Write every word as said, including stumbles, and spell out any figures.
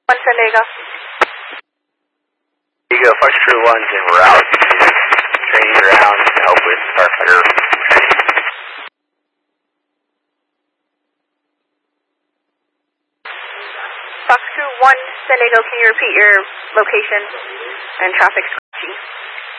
one San Diego. Diego, Fox Crew one's en route to training ground to help with Starfighter training. Fox Crew one San Diego, can you repeat your location and traffic?